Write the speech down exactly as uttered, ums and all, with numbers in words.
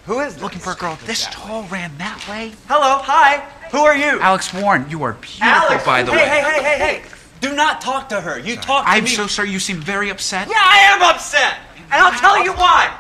Who is this? Looking for a girl this tall ran that way? Hello, hi. Who are you? Alex Warren, you are beautiful, Alex, by the hey, way. Hey, hey, hey, hey, hey. Do not talk to her. You talk to I'm me. so sorry. You seem very upset. Yeah, I am upset. And I'll tell you why.